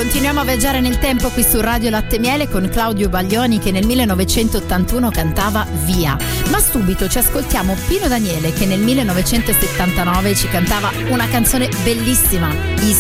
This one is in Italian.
Continuiamo a viaggiare nel tempo qui su Radio Latte Miele con Claudio Baglioni che nel 1981 cantava Via. Ma subito ci ascoltiamo Pino Daniele che nel 1979 ci cantava una canzone bellissima, I